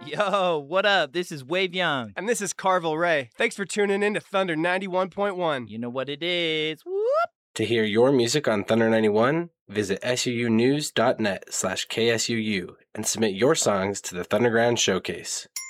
Yo, what up? This is Wave Young. And this is Carvel Ray. Thanks for tuning in to Thunder 91.1. You know what it is. Whoop! To hear your music on Thunder 91, visit suunews.net/KSUU and submit your songs to the Thunderground Showcase.